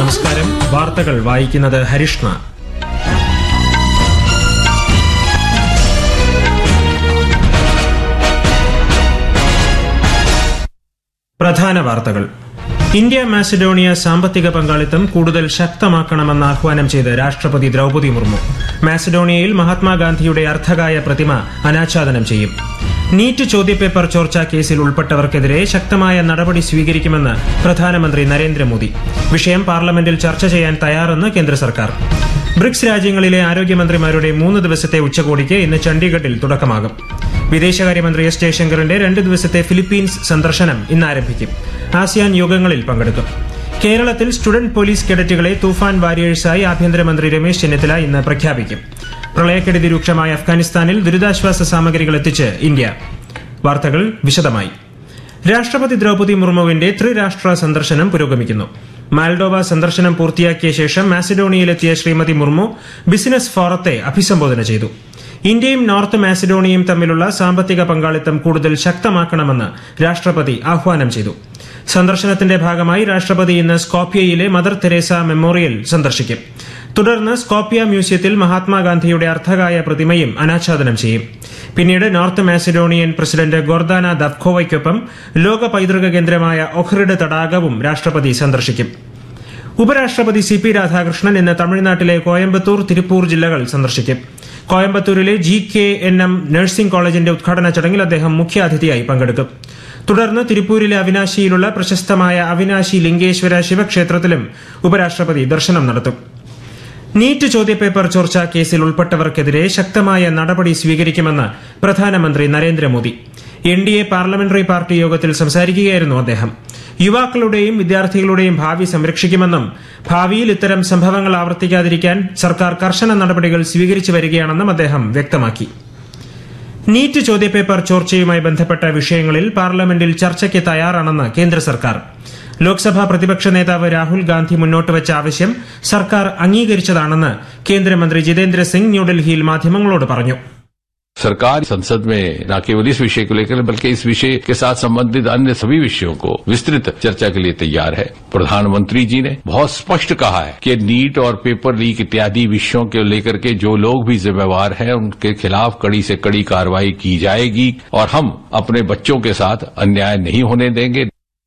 നമസ്കാരം. വാർത്തകൾ വായിക്കുന്നത് ഹരിഷ്ണ. പ്രധാന വാർത്തകൾ. ഇന്ത്യ മാസിഡോണിയ സാമ്പത്തിക പങ്കാളിത്തം കൂടുതൽ ശക്തമാക്കണമെന്ന് ആഹ്വാനം ചെയ്ത് രാഷ്ട്രപതി ദ്രൌപദി മുർമു. മാസിഡോണിയയിൽ മഹാത്മാഗാന്ധിയുടെ അർദ്ധകായ പ്രതിമ അനാച്ഛാദനം ചെയ്യും. നീറ്റ് ചോദ്യപേപ്പർ ചോർച്ചാ കേസിൽ ഉൾപ്പെട്ടവർക്കെതിരെ ശക്തമായ നടപടി സ്വീകരിക്കുമെന്ന് പ്രധാനമന്ത്രി നരേന്ദ്രമോദി. വിഷയം പാർലമെന്റിൽ ചർച്ച ചെയ്യാൻ തയ്യാറെന്ന് കേന്ദ്ര സർക്കാർ. ബ്രിക്സ് രാജ്യങ്ങളിലെ ആരോഗ്യമന്ത്രിമാരുടെ 3 ദിവസത്തെ ഉച്ചകോടിക്ക് ഇന്ന് ചണ്ഡീഗഡിൽ തുടക്കമാകും. വിദേശകാര്യമന്ത്രി എസ് ജയശങ്കറിന്റെ 2 ദിവസത്തെ ഫിലിപ്പീൻസ് സന്ദർശനം ഇന്ന് ആരംഭിക്കും. ആസിയാൻ യോഗങ്ങളിൽ പങ്കെടുക്കും. കേരളത്തിൽ സ്റ്റുഡന്റ് പോലീസ് കേഡറ്റുകളെ തൂഫാൻ വാരിയേഴ്സായി ആഭ്യന്തരമന്ത്രി രമേശ് ചെന്നിത്തല ഇന്ന് പ്രഖ്യാപിക്കും. പ്രളയക്കെടുതി രൂക്ഷമായ അഫ്ഗാനിസ്ഥാനിൽ ദുരിതാശ്വാസ സാമഗ്രികൾ എത്തിച്ച് ഇന്ത്യ. വാർത്തകൾ വിശദമായി. രാഷ്ട്രപതി ദ്രൌപദി മുർമുവിന്റെ ത്രിരാഷ്ട്ര സന്ദർശനം പുരോഗമിക്കുന്നു. മാൽഡോവ സന്ദർശനം പൂർത്തിയാക്കിയ ശേഷം മാസിഡോണിയയിലെത്തിയ ശ്രീമതി മുർമു ബിസിനസ് ഫോറത്തെ അഭിസംബോധന ചെയ്തു. ഇന്ത്യയും നോർത്ത് മാസിഡോണിയയും തമ്മിലുള്ള സാമ്പത്തിക പങ്കാളിത്തം കൂടുതൽ ശക്തമാക്കണമെന്ന് രാഷ്ട്രപതി ആഹ്വാനം ചെയ്തു. സന്ദർശനത്തിന്റെ ഭാഗമായി രാഷ്ട്രപതി ഇന്ന് സ്കോപ്യയിലെ മദർ തെരേസ മെമ്മോറിയൽ സന്ദർശിക്കും. തുടർന്ന് സ്കോപ്യ മ്യൂസിയത്തിൽ മഹാത്മാഗാന്ധിയുടെ അർദ്ധകായ പ്രതിമയും അനാച്ഛാദനം ചെയ്യും. പിന്നീട് നോർത്ത് മാസിഡോണിയൻ പ്രസിഡന്റ് ഗോർദാന ദവ്കോവയ്ക്കൊപ്പം ലോക പൈതൃക കേന്ദ്രമായ ഒഹ്റിഡ് തടാകവും രാഷ്ട്രപതി സന്ദർശിക്കും. ഉപരാഷ്ട്രപതി CP രാധാകൃഷ്ണൻ ഇന്ന് തമിഴ്നാട്ടിലെ കോയമ്പത്തൂർ, തിരുപ്പൂർ ജില്ലകൾ സന്ദർശിക്കും. കോയമ്പത്തൂരിലെ GKNM നഴ്സിംഗ് കോളേജിന്റെ ഉദ്ഘാടന ചടങ്ങിൽ അദ്ദേഹം മുഖ്യാതിഥിയായി പങ്കെടുക്കും. തുടർന്ന് തിരുപ്പൂരിലെ അവിനാശിയിലുള്ള പ്രശസ്തമായ അവിനാശി ലിംഗേശ്വര ശിവക്ഷേത്രത്തിലും ഉപരാഷ്ട്രപതി ദർശനം നടത്തും. നീറ്റ് ചോദ്യപേപ്പർ ചോർച്ചാ കേസിൽ ഉൾപ്പെട്ടവർക്കെതിരെ ശക്തമായ നടപടി സ്വീകരിക്കുമെന്ന് പ്രധാനമന്ത്രി നരേന്ദ്രമോദി. NDA പാർലമെന്ററി പാർട്ടി യോഗത്തിൽ സംസാരിക്കുകയായിരുന്നു അദ്ദേഹം. യുവാക്കളുടെയും വിദ്യാർത്ഥികളുടെയും ഭാവി സംരക്ഷിക്കുമെന്നും ഭാവിയിൽ ഇത്തരം സംഭവങ്ങൾ ആവർത്തിക്കാതിരിക്കാൻ സർക്കാർ കർശന നടപടികൾ സ്വീകരിച്ചു വരികയാണെന്നും അദ്ദേഹം വ്യക്തമാക്കി. നീറ്റ് ചോദ്യപേപ്പർ ചോർച്ചയുമായി ബന്ധപ്പെട്ട വിഷയങ്ങളിൽ പാർലമെന്റിൽ ചർച്ചയ്ക്ക് തയ്യാറാണെന്ന് കേന്ദ്ര സർക്കാർ. ലോക്സഭാ പ്രതിപക്ഷ നേതാവ് രാഹുൽ ഗാന്ധി മുന്നോട്ടുവച്ച ആവശ്യം സർക്കാർ അംഗീകരിച്ചതാണെന്ന് കേന്ദ്രമന്ത്രി ജിതേന്ദ്ര സിംഗ് ന്യൂഡൽഹിയിൽ മാധ്യമങ്ങളോട് പറഞ്ഞു. सरकार संसद में न केवल इस विषय को लेकर बल्कि इस विषय के साथ संबंधित अन्य सभी विषयों को विस्तृत चर्चा के लिए तैयार है. प्रधानमंत्री जी ने बहुत स्पष्ट कहा है कि नीट और पेपर लीक इत्यादि विषयों को लेकर के जो लोग भी जिम्मेवार हैं उनके खिलाफ कड़ी से कड़ी कार्रवाई की जाएगी और हम अपने बच्चों के साथ अन्याय नहीं होने देंगे.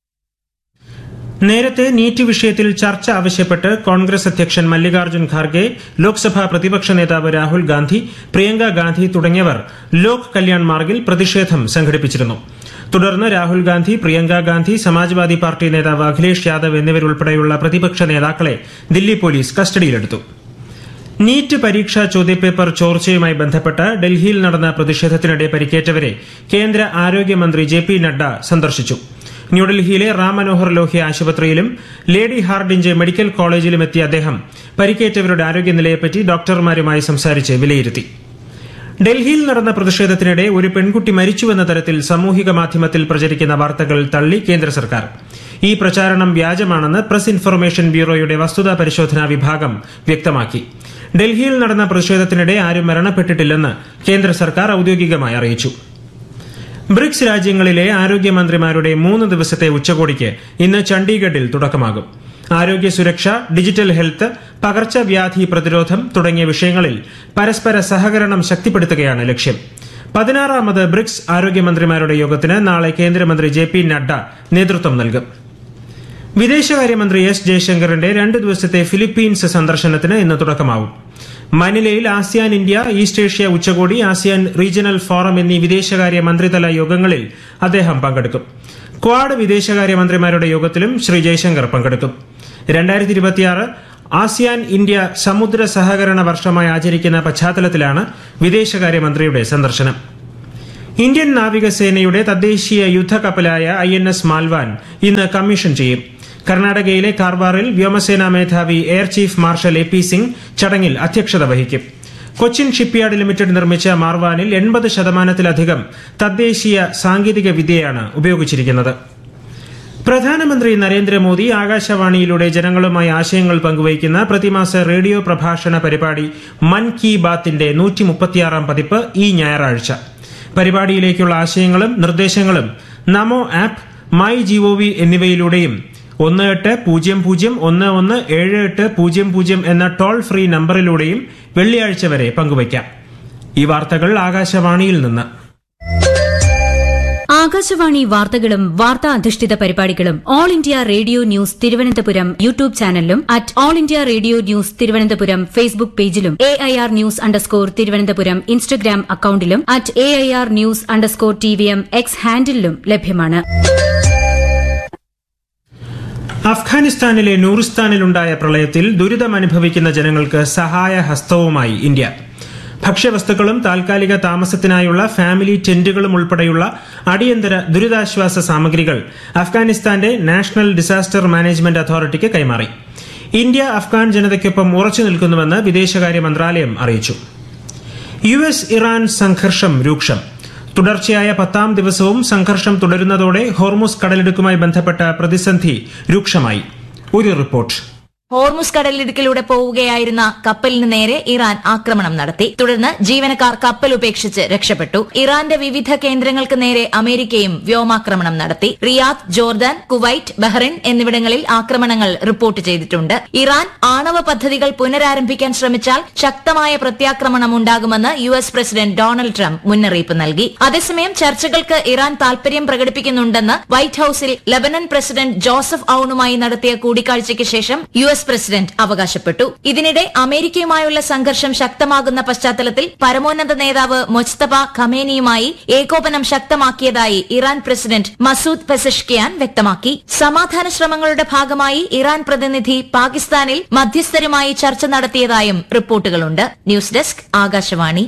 നേരത്തെ നീറ്റ് വിഷയത്തിൽ ചർച്ച ആവശ്യപ്പെട്ട് കോൺഗ്രസ് അധ്യക്ഷൻ മല്ലികാർജ്ജുൻ ഖാർഗെ, ലോക്സഭാ പ്രതിപക്ഷ നേതാവ് രാഹുൽ ഗാന്ധി, പ്രിയങ്ക ഗാന്ധി തുടങ്ങിയവർ ലോക് കല്യാൺ മാർഗിൽ പ്രതിഷേധം സംഘടിപ്പിച്ചിരുന്നു. തുടർന്ന് രാഹുൽ ഗാന്ധി, പ്രിയങ്ക ഗാന്ധി, സമാജ്വാദി പാർട്ടി നേതാവ് അഖിലേഷ് യാദവ് എന്നിവരുൾപ്പെടെയുള്ള പ്രതിപക്ഷ നേതാക്കളെ ദില്ലി പോലീസ് കസ്റ്റഡിയിലെടുത്തു. നീറ്റ് പരീക്ഷാ ചോദ്യപേപ്പർ ചോർച്ചയുമായി ബന്ധപ്പെട്ട് ഡൽഹിയിൽ നടന്ന പ്രതിഷേധത്തിനിടെ പരിക്കേറ്റവരെ കേന്ദ്ര ആരോഗ്യമന്ത്രി JP നഡ്ഡ സന്ദർശിച്ചു. ന്യൂഡൽഹിയിലെ റാം മനോഹർ ലോഹ്യ ആശുപത്രിയിലും ലേഡി ഹാർഡിഞ്ച് മെഡിക്കൽ കോളേജിലും എത്തിയ അദ്ദേഹം പരിക്കേറ്റവരുടെ ആരോഗ്യനിലയെപ്പറ്റി ഡോക്ടർമാരുമായി സംസാരിച്ച് വിലയിരുത്തി. ഡൽഹിയിൽ നടന്ന പ്രതിഷേധത്തിനിടെ ഒരു പെൺകുട്ടി മരിച്ചുവെന്ന തരത്തിൽ സാമൂഹിക മാധ്യമത്തിൽ പ്രചരിക്കുന്ന വാർത്തകൾ തള്ളി കേന്ദ്ര സർക്കാർ. ഈ പ്രചാരണം വ്യാജമാണെന്ന് പ്രസ് ഇൻഫർമേഷൻ ബ്യൂറോയുടെ വസ്തുതാ പരിശോധനാ വിഭാഗം വ്യക്തമാക്കി. ഡൽഹിയിൽ നടന്ന പ്രതിഷേധത്തിനിടെ ആരും മരണപ്പെട്ടിട്ടില്ലെന്ന് കേന്ദ്ര സർക്കാർ ഔദ്യോഗികമായി അറിയിച്ചു. ബ്രിക്സ് രാജ്യങ്ങളിലെ ആരോഗ്യമന്ത്രിമാരുടെ 3 ദിവസത്തെ ഉച്ചകോടിക്ക് ഇന്ന് ചണ്ഡീഗഡിൽ തുടക്കമാകും. ആരോഗ്യ സുരക്ഷ, ഡിജിറ്റൽ ഹെൽത്ത്, പകർച്ചവ്യാധി പ്രതിരോധം തുടങ്ങിയ വിഷയങ്ങളിൽ പരസ്പര സഹകരണം ശക്തിപ്പെടുത്തുകയാണ് ലക്ഷ്യം. 16ാമത് ബ്രിക്സ് ആരോഗ്യമന്ത്രിമാരുടെ യോഗത്തിന് നാളെ കേന്ദ്രമന്ത്രി JP നഡ്ഡ നേതൃത്വം നൽകും. വിദേശകാര്യമന്ത്രി എസ് ജയശങ്കറിന്റെ 2 ദിവസത്തെ ഫിലിപ്പീൻസ് സന്ദർശനത്തിന് ഇന്ന് തുടക്കമാവും. മനിലയിൽ ആസിയാൻ ഇന്ത്യ ഈസ്റ്റ് ഏഷ്യ ഉച്ചകോടി, ആസിയാൻ റീജിയണൽ ഫോറം എന്നീ വിദേശകാര്യ മന്ത്രിതല യോഗങ്ങളിൽ അദ്ദേഹം പങ്കെടുക്കും. ക്വാഡ് വിദേശകാര്യമന്ത്രിമാരുടെ യോഗത്തിലും ശ്രീ ജയശങ്കർ പങ്കെടുക്കും. 2026 ആസിയാൻ ഇന്ത്യ സമുദ്ര സഹകരണ വർഷമായി ആചരിക്കുന്ന പശ്ചാത്തലത്തിലാണ് വിദേശകാര്യമന്ത്രിയുടെ സന്ദർശനം. ഇന്ത്യൻ നാവികസേനയുടെ തദ്ദേശീയ യുദ്ധക്കപ്പലായ INS മാൽവാൻ ഇന്ന് കമ്മീഷൻ ചെയ്യും. കർണാടകയിലെ കാർവാറിൽ വ്യോമസേനാ മേധാവി air chief marshal AP Singh ചടങ്ങിൽ അധ്യക്ഷത വഹിക്കും. കൊച്ചിൻ ഷിപ്പ്യാർഡ് ലിമിറ്റഡ് നിർമ്മിച്ച മാർവാനിൽ 80% തദ്ദേശീയ സാങ്കേതിക വിദ്യയാണ് ഉപയോഗിച്ചിരിക്കുന്നത്. പ്രധാനമന്ത്രി നരേന്ദ്രമോദി ആകാശവാണിയിലൂടെ ജനങ്ങളുമായി ആശയങ്ങൾ പങ്കുവയ്ക്കുന്ന പ്രതിമാസ റേഡിയോ പ്രഭാഷണ പരിപാടി മൻ കി ബാത്തിന്റെ 136ാം പതിപ്പ് ഈ ഞായറാഴ്ച. പരിപാടിയിലേക്കുള്ള ആശയങ്ങളും നിർദ്ദേശങ്ങളും നമോ ആപ്പ്, മൈ GOV എന്നിവയിലൂടെയും 1800117800 എന്ന ടോൾ ഫ്രീ നമ്പറിലൂടെയും വെള്ളിയാഴ്ച വരെ പങ്കുവയ്ക്കാം. ഈ വാർത്തകൾ ആകാശവാണിയിൽ നിന്ന്. ആകാശവാണി വാർത്തകളും വാർത്താ അധിഷ്ഠിത പരിപാടികളും all India radio news Thiruvananthapuram YouTube ചാനലിലും @all India radio news Thiruvananthapuram Facebook പേജിലും AIR ന്യൂസ് _തിരുവനന്തപുരം ഇൻസ്റ്റഗ്രാം അക്കൌണ്ടിലും @AIR ന്യൂസ് _TVM X ഹാൻഡിലും ലഭ്യമാണ്. അഫ്ഗാനിസ്ഥാനിലെ നൂറിസ്ഥാനിലുണ്ടായ പ്രളയത്തിൽ ദുരിതമനുഭവിക്കുന്ന ജനങ്ങൾക്ക് സഹായഹസ്തവുമായി ഇന്ത്യ. ഭക്ഷ്യവസ്തുക്കളും താൽക്കാലിക താമസത്തിനായുള്ള ഫാമിലി ടെന്റുകളും ഉൾപ്പെടെയുള്ള അടിയന്തര ദുരിതാശ്വാസ സാമഗ്രികൾ അഫ്ഗാനിസ്ഥാന്റെ നാഷണൽ ഡിസാസ്റ്റർ മാനേജ്മെന്റ് അതോറിറ്റിക്ക് കൈമാറി. ഇന്ത്യ അഫ്ഗാൻ ജനതയ്ക്കൊപ്പം ഉറച്ചു നിൽക്കുന്നുവെന്ന് വിദേശകാര്യ മന്ത്രാലയം അറിയിച്ചു. US ഇറാൻ സംഘർഷം രൂക്ഷം. തുടർച്ചയായ 10ാം ദിവസവും സംഘർഷം തുടരുന്നതോടെ ഹോർമുസ് കടലിടുക്കുമായി ബന്ധപ്പെട്ട പ്രതിസന്ധി രൂക്ഷമായി. ഒരു റിപ്പോർട്ട്. ഹോർമുസ് കടലിടുക്കിലൂടെ പോവുകയായിരുന്ന കപ്പലിന് നേരെ ഇറാൻ ആക്രമണം നടത്തി. തുടർന്ന് ജീവനക്കാർ കപ്പൽ ഉപേക്ഷിച്ച് രക്ഷപ്പെട്ടു. ഇറാന്റെ വിവിധ കേന്ദ്രങ്ങൾക്ക് നേരെ അമേരിക്കയും വ്യോമാക്രമണം നടത്തി. റിയാദ്, ജോർദാൻ, കുവൈറ്റ്, ബഹ്റിൻ എന്നിവിടങ്ങളിൽ ആക്രമണങ്ങൾ റിപ്പോർട്ട് ചെയ്തിട്ടുണ്ട്. ഇറാൻ ആണവ പദ്ധതികൾ പുനരാരംഭിക്കാൻ ശ്രമിച്ചാൽ ശക്തമായ പ്രത്യാക്രമണം ഉണ്ടാകുമെന്ന് US പ്രസിഡന്റ് ഡൊണാൾഡ് ട്രംപ് മുന്നറിയിപ്പ് നൽകി. അതേസമയം ചർച്ചകൾക്ക് ഇറാൻ താൽപര്യം പ്രകടിപ്പിക്കുന്നുണ്ടെന്ന് വൈറ്റ് ഹൌസിൽ ലബനൻ പ്രസിഡന്റ് ജോസഫ് ഔണുമായി നടത്തിയ കൂടിക്കാഴ്ചയ്ക്ക് ശേഷം US പ്രസിഡന്റ് അവകാശപ്പെട്ടു. ഇതിനിടെ അമേരിക്കയുമായുള്ള സംഘർഷം ശക്തമാകുന്ന പശ്ചാത്തലത്തിൽ പരമോന്നത നേതാവ് മൊജ്തബ ഖമേനിയുമായി ഏകോപനം ശക്തമാക്കിയതായി ഇറാൻ പ്രസിഡന്റ് മസൂദ് പെസഷ്കിയാൻ വ്യക്തമാക്കി. സമാധാന ശ്രമങ്ങളുടെ ഭാഗമായി ഇറാൻ പ്രതിനിധി പാകിസ്ഥാനിൽ മധ്യസ്ഥരുമായി ചർച്ച നടത്തിയതായും റിപ്പോർട്ടുകളുണ്ട്. News desk Akashvani.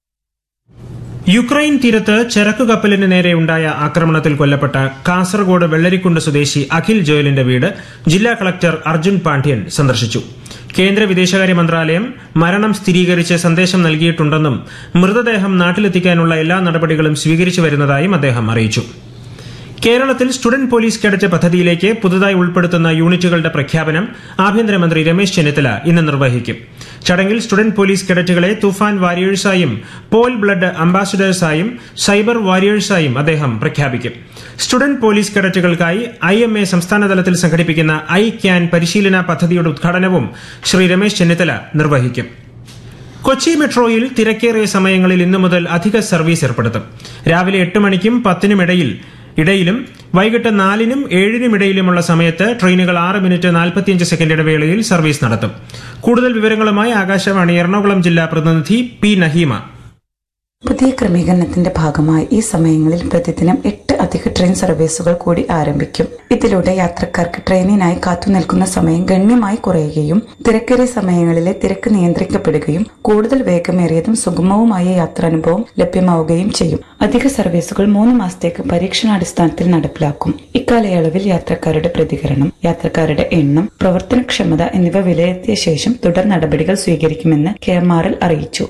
യുക്രൈൻ തീരത്ത് ചരക്കുകപ്പലിന് നേരെയുണ്ടായ ആക്രമണത്തിൽ കൊല്ലപ്പെട്ട കാസർഗോഡ് വെള്ളരിക്കുണ്ട് സ്വദേശി അഖിൽ ജോയലിന്റെ വീട് ജില്ലാ കളക്ടർ അർജുൻ പാണ്ഡ്യൻ സന്ദർശിച്ചു. കേന്ദ്ര വിദേശകാര്യ മന്ത്രാലയം മരണം സ്ഥിരീകരിച്ച് സന്ദേശം നൽകിയിട്ടുണ്ടെന്നും മൃതദേഹം നാട്ടിലെത്തിക്കാനുള്ള എല്ലാ നടപടികളും സ്വീകരിച്ചു വരുന്നതായും അദ്ദേഹം അറിയിച്ചു. കേരളത്തിൽ സ്റ്റുഡന്റ് പോലീസ് കേഡറ്റ് പദ്ധതിയിലേക്ക് പുതുതായി ഉൾപ്പെടുത്തുന്ന യൂണിറ്റുകളുടെ പ്രഖ്യാപനം ആഭ്യന്തരമന്ത്രി രമേശ് ചെന്നിത്തല ഇന്ന് നിർവഹിക്കും. ചടങ്ങിൽ സ്റ്റുഡന്റ് പോലീസ് കേഡറ്റുകളെ തുഫാൻ വാരിയേഴ്സായും പോൽ ബ്ലഡ് അംബാസിഡേഴ്സായും സൈബർ വാരിയേഴ്സായും അദ്ദേഹം പ്രഖ്യാപിക്കും. സ്റ്റുഡന്റ് പോലീസ് കേഡറ്റുകൾക്കായി IMA സംസ്ഥാനതലത്തിൽ സംഘടിപ്പിക്കുന്ന ഐ ക്യാൻ പരിശീലന പദ്ധതിയുടെ ഉദ്ഘാടനവും ശ്രീ രമേശ് ചെന്നിത്തല നിർവഹിക്കും. കൊച്ചി മെട്രോയിൽ തിരക്കേറിയ സമയങ്ങളിൽ ഇന്നു മുതൽ അധിക സർവീസ് ഏർപ്പെടുത്തും. രാവിലെ 8 മണിക്കും 10നും ഇടയിലും വൈകിട്ട് 4നും 7നും ഇടയിലുമുള്ള സമയത്ത് ട്രെയിനുകൾ 6 മിനിറ്റ് 45 സെക്കൻഡ് ഇടവേളയിൽ സർവീസ് നടത്തും. കൂടുതൽ വിവരങ്ങളുമായി ആകാശവാണി എറണാകുളം ജില്ലാ പ്രതിനിധി P. നഹീമ. പുതിയ ക്രമീകരണത്തിന്റെ ഭാഗമായി ഈ സമയങ്ങളിൽ പ്രതിദിനം 8 അധിക ട്രെയിൻ സർവീസുകൾ കൂടി ആരംഭിക്കും. ഇതിലൂടെ യാത്രക്കാർക്ക് ട്രെയിനിനായി കാത്തുനിൽക്കുന്ന സമയം ഗണ്യമായി കുറയുകയും തിരക്കേറിയ സമയങ്ങളിലെ തിരക്ക് നിയന്ത്രിക്കപ്പെടുകയും കൂടുതൽ വേഗമേറിയതും സുഗമവുമായ യാത്രാനുഭവം ലഭ്യമാവുകയും ചെയ്യും. അധിക സർവീസുകൾ 3 മാസത്തേക്ക് പരീക്ഷണാടിസ്ഥാനത്തിൽ നടപ്പിലാക്കും. ഇക്കാലയളവിൽ യാത്രക്കാരുടെ പ്രതികരണം, യാത്രക്കാരുടെ എണ്ണം, പ്രവർത്തനക്ഷമത എന്നിവ വിലയിരുത്തിയ ശേഷം തുടർ നടപടികൾ സ്വീകരിക്കുമെന്ന് KMRL അറിയിച്ചു.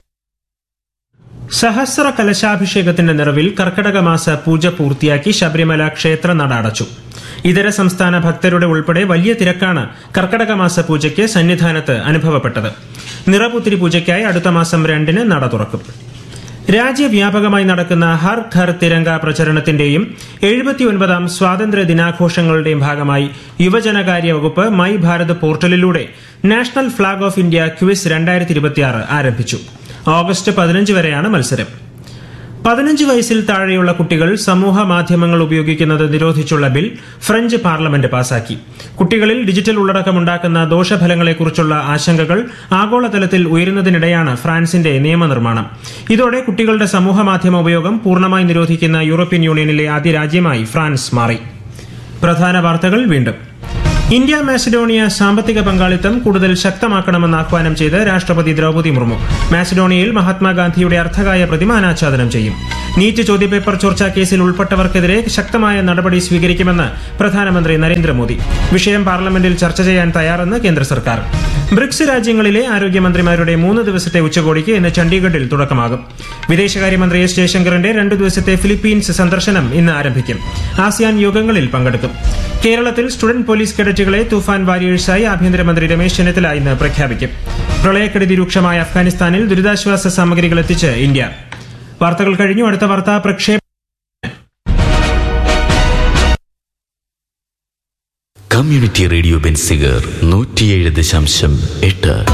സഹസ്ര കലശാഭിഷേകത്തിന്റെ നിറവിൽ കർക്കടക മാസ പൂജ പൂർത്തിയാക്കി ശബരിമല ക്ഷേത്ര നട അടച്ചു. ഇതര സംസ്ഥാന ഭക്തരുടെ ഉൾപ്പെടെ വലിയ തിരക്കാണ് കർക്കടക മാസ പൂജയ്ക്ക് സന്നിധാനത്ത് അനുഭവപ്പെട്ടത്. നിറപുത്തിരി പൂജയ്ക്കായി അടുത്ത മാസം 2ന് നട തുറക്കും. രാജ്യവ്യാപകമായി നടക്കുന്ന ഹർ ഘർ തിരങ്ക പ്രചരണത്തിന്റെയും 79ാം സ്വാതന്ത്ര്യ ദിനാഘോഷങ്ങളുടെയും ഭാഗമായി യുവജനകാര്യ വകുപ്പ് my Bharat പോർട്ടലിലൂടെ national flag off India quiz 2026 ആരംഭിച്ചു. ഓഗസ്റ്റ് 15 വരെയാണ് മത്സരം. 15 വയസ്സിൽ താഴെയുള്ള കുട്ടികൾ സമൂഹ മാധ്യമങ്ങൾ ഉപയോഗിക്കുന്നത് നിരോധിച്ചുള്ള ബിൽ ഫ്രഞ്ച് പാർലമെന്റ് പാസാക്കി. കുട്ടികളിൽ ഡിജിറ്റൽ ഉള്ളടക്കമുണ്ടാക്കുന്ന ദോഷഫലങ്ങളെക്കുറിച്ചുള്ള ആശങ്കകൾ ആഗോളതലത്തിൽ ഉയരുന്നതിനിടെയാണ് ഫ്രാൻസിന്റെ നിയമനിർമ്മാണം. ഇതോടെ കുട്ടികളുടെ സമൂഹ മാധ്യമ ഉപയോഗം പൂർണ്ണമായി നിരോധിക്കുന്ന യൂറോപ്യൻ യൂണിയനിലെ ആദ്യ രാജ്യമായി ഫ്രാൻസ് മാറി. പ്രധാന വാർത്തകൾ വീണ്ടും. ഇന്ത്യ മാസിഡോണിയ സാമ്പത്തിക പങ്കാളിത്തം കൂടുതൽ ശക്തമാക്കണമെന്ന് ആഹ്വാനം ചെയ്ത് രാഷ്ട്രപതി ദ്രൌപദി മുർമു. മാസിഡോണിയയിൽ മഹാത്മാഗാന്ധിയുടെ അർദ്ധകായ പ്രതിമ അനാച്ഛാദനം ചെയ്യും. നീറ്റ് ചോദ്യപേപ്പർ ചോർച്ചാ കേസിൽ ഉൾപ്പെട്ടവർക്കെതിരെ ശക്തമായ നടപടി സ്വീകരിക്കുമെന്ന് പ്രധാനമന്ത്രി നരേന്ദ്രമോദി. വിഷയം പാർലമെന്റിൽ ചർച്ച ചെയ്യാൻ തയ്യാറെന്ന് കേന്ദ്ര സർക്കാർ. ബ്രിക്സ് രാജ്യങ്ങളിലെ ആരോഗ്യമന്ത്രിമാരുടെ 3 ദിവസത്തെ ഉച്ചകോടിക്ക് ഇന്ന് ചണ്ഡീഗഡിൽ തുടക്കമാകും. വിദേശകാര്യമന്ത്രി S. ജയശങ്കറിന്റെ 2 ദിവസത്തെ ഫിലിപ്പീൻസ് സന്ദർശനം ഇന്ന് ആരംഭിക്കും. ആസിയാൻ യോഗങ്ങളിൽ പങ്കെടുക്കും. കേരളത്തിൽ സ്റ്റുഡന്റ് പോലീസ് കേഡറ്റുകളെ തുഫാൻ വാരിയേഴ്സായി ആഭ്യന്തരമന്ത്രി രമേശ് ചെന്നിത്തല ഇന്ന് പ്രഖ്യാപിക്കും. പ്രളയക്കെടുതി രൂക്ഷമായ അഫ്ഗാനിസ്ഥാനിൽ ദുരിതാശ്വാസ സാമഗ്രികൾ എത്തിച്ച് ഇന്ത്യ. വാർത്തകൾ കഴിഞ്ഞു. അടുത്ത വാർത്താ പ്രക്ഷേപണം കമ്മ്യൂണിറ്റി റേഡിയോ ബെൻസിഗർ 107.8